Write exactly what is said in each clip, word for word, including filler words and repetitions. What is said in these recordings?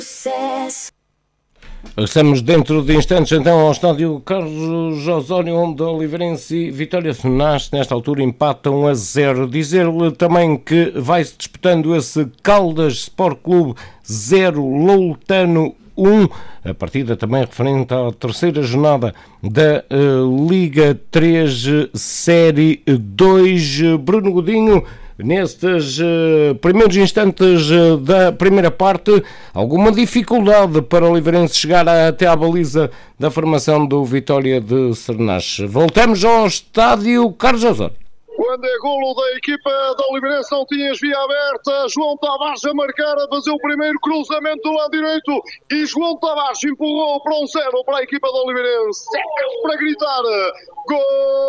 Estamos dentro de instantes então ao estádio Carlos Osório, onde Oliveirense e Vitória Serrage nesta altura empatam a zero. Dizer-lhe também que vai-se disputando esse Caldas Sport Clube zero, Loutano um, a partida também referente à terceira jornada da uh, Liga três, Série dois. Bruno Godinho, nestes uh, primeiros instantes uh, da primeira parte, alguma dificuldade para o Oliveirense chegar a, até à baliza da formação do Vitória de Serrage. Voltamos ao estádio Carlos Osório. Quando é golo da equipa da Oliveirense, não tinhas via aberta. João Tavares a marcar, a fazer o primeiro cruzamento do lado direito. E João Tavares empurrou para um zero para a equipa da Oliveirense. Secas para gritar. Gol!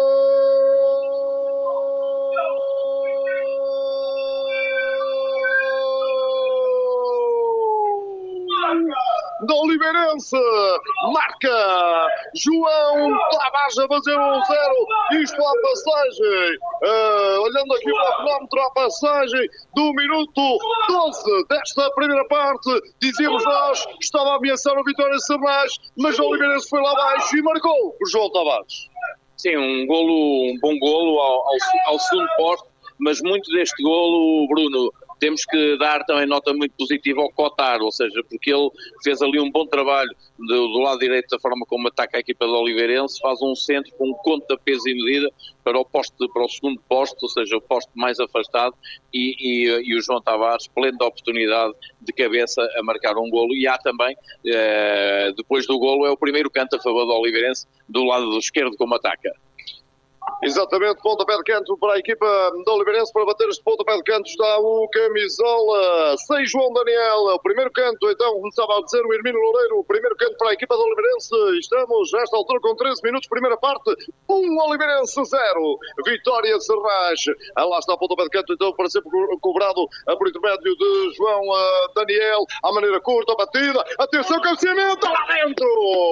Da Oliveirense, marca João Tavares a fazer um zero, isto à passagem, uh, olhando aqui para o cronómetro, à passagem do minuto doze desta primeira parte, dizíamos nós, estava a ameaçar o Vitória de Serrage, mas o Oliveirense foi lá abaixo e marcou o João Tavares. Sim, um golo, um bom golo ao, ao, ao segundo posto, mas muito deste golo, Bruno, temos que dar também nota muito positiva ao Cotar, ou seja, porque ele fez ali um bom trabalho do, do lado direito da forma como ataca a equipa do Oliveirense, faz um centro com um conta peso e medida para o, posto, para o segundo posto, ou seja, o posto mais afastado, e, e, e o João Tavares, plena oportunidade de cabeça a marcar um golo. E há também, eh, depois do golo, é o primeiro canto a favor do Oliveirense, do lado do esquerdo como ataca. Exatamente, pontapé de canto para a equipa da Oliveirense. Para bater este pontapé de canto está o camisola seis, João Daniel. O primeiro canto, então, começava a dizer o Hermínio Loureiro. O primeiro canto para a equipa da Oliveirense. Estamos, nesta altura, com treze minutos, primeira parte. um Oliveirense, zero. Vitória de Serrage. Ah, lá está o pontapé de canto, então, para ser cobrado por intermédio de João uh, Daniel. À maneira curta, batida. Atenção, cabeceamento, lá dentro.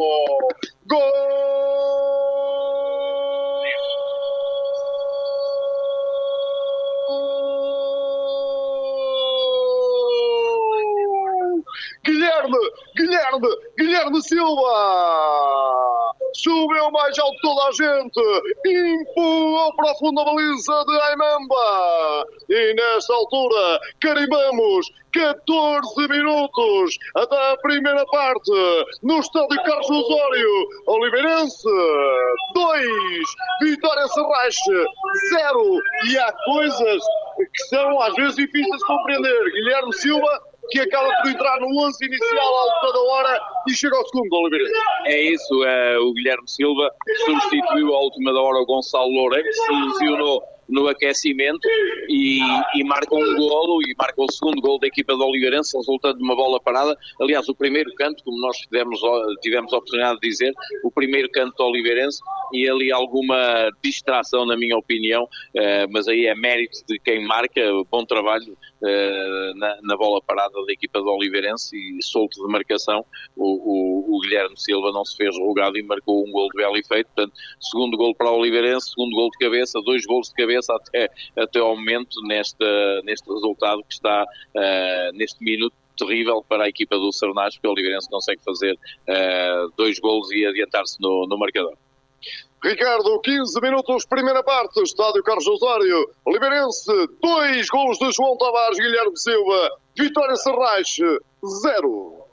Gol! Guilherme, Guilherme, Guilherme Silva subiu mais alto toda a gente, empurrou para a fundo a baliza de Aimamba e nesta altura carimbamos catorze minutos da primeira parte no estádio Carlos Osório. Oliveirense dois, Vitória Serrage zero. E há coisas que são às vezes difíceis de compreender. Guilherme Silva, que acaba por entrar no onze inicial à altura da hora e chega ao segundo, Oliveirense. É isso, é, o Guilherme Silva substituiu à última da hora o Gonçalo Loureiro, que se lesionou no aquecimento e, e marca um golo, e marca o segundo golo da equipa do Oliveirense, resultando de uma bola parada. Aliás, o primeiro canto, como nós tivemos, tivemos a oportunidade de dizer, o primeiro canto do Oliveirense, e ali alguma distração, na minha opinião, eh, mas aí é mérito de quem marca, bom trabalho eh, na, na bola parada da equipa do Oliveirense, e solto de marcação, o, o, o Guilherme Silva não se fez rogado e marcou um golo de belo efeito. Portanto, segundo golo para o Oliveirense, segundo golo de cabeça, dois golos de cabeça até, até ao momento neste, neste resultado que está uh, neste minuto terrível para a equipa do Serrage, porque o Oliveirense consegue fazer uh, dois golos e adiantar-se no, no marcador. Ricardo, quinze minutos, primeira parte, estádio Carlos Osório. Oliveirense, dois golos de João Tavares, Guilherme Silva. Vitória Serrage, zero.